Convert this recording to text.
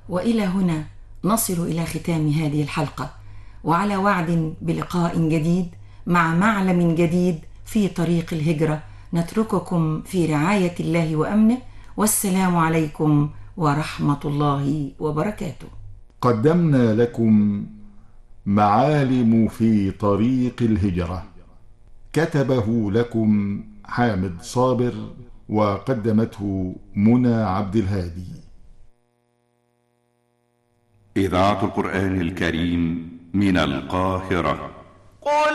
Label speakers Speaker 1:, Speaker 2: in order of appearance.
Speaker 1: وإلى هنا نصل إلى ختام هذه الحلقة، وعلى وعد بلقاء جديد مع معلم جديد في طريق الهجرة. نترككم في رعاية الله وأمنه، والسلام عليكم ورحمة الله وبركاته.
Speaker 2: قدمنا لكم معالم في طريق الهجرة، كتبه لكم حامد صابر، وقدمته منى عبد الهادي.
Speaker 3: إذاعة القرآن الكريم من القاهرة.